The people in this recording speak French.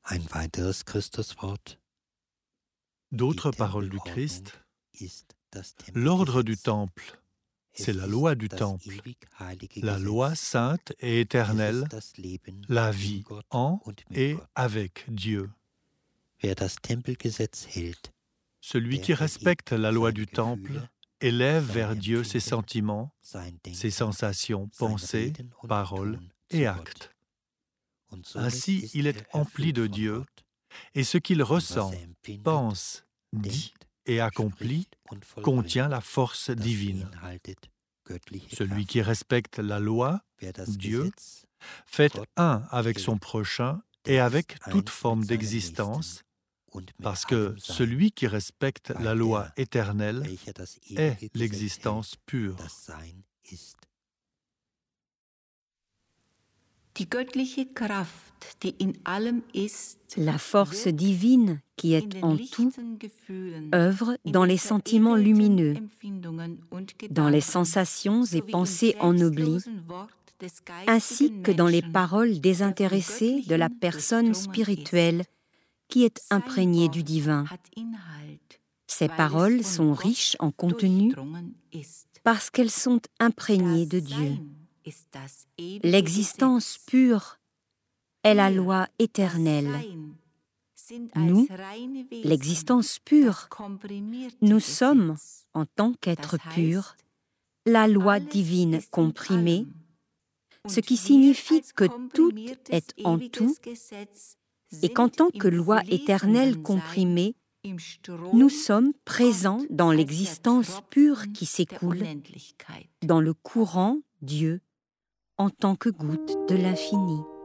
Ein weiteres Christuswort. D'autres Die paroles du Tempelordnung Christ. ist das L'ordre du Tempelgesetz. temple, Es c'est la ist loi du das temple. ewig heilige La loi Gesetz. sainte et Es éternelle, ist das Leben la in vie Gott en und mit et Gott. avec Dieu. Wer das Tempelgesetz hält, Celui der qui respecte la loi seine du temple Gefühle, élève seine vers Dieu ses Empfinden, sentiments, sein ses Denken, sensations, sein pensées, Reden und paroles Tun et zu actes. Gott. Und somit Ainsi, ist il est empli erfüllt de von Dieu, Gott. et ce qu'il Und was ressent, empfindet, pense, dit denkt, et accomplit spricht und contient la vollbringt, force das divine. beinhaltet göttliche Celui Kraft. qui respecte la loi, Wer das Dieu, Gesetz fait Gott un avec hält, son prochain der et ist avec toute eins forme mit seinem d'existence, Nächsten und mit parce que allem Sein, celui qui respecte weil la loi der, éternelle welcher das est ewige Gesetz l'existence hält, pure. das Sein ist. Die göttliche Kraft, die in allem ist, La force divine qui in est den en tout lichten Gefühlen, œuvre in dans den les sentiments veredelten lumineux, Empfindungen und dans les Gedanken, sensations et sowie im pensées ennoblies, selbstlosen Wort des ainsi geistigen que dans les Menschen, paroles désintéressées de la göttlichen personne durchdrungen spirituelle ist. qui est Sein imprégnée Wort du divin. hat Inhalt, Ces weil es paroles von sont Gott riches en contenu durchdrungen ist. parce qu'elles sont imprégnées Das de Dieu. Sein ist das ewige L'existence Gesetz. pure est la Wir, loi das éternelle. Sein, sind Nous, als reine Wesen, l'existence das nous komprimierte sommes, Gesetz. en tant qu'êtres Das purs, heißt, la loi alles divine ist in comprimée, allem. ce Und qui wir signifie als que tout komprimiertes est en ewiges tout, Gesetz et qu'en sind tant im que loi éternelle fließenden comprimée, Sein, im Strom nous sommes présents Gott dans als der l'existence pure Tropfen qui der s'écoule, Unendlichkeit. dans le courant Dieu, en tant que goutte de l'infini.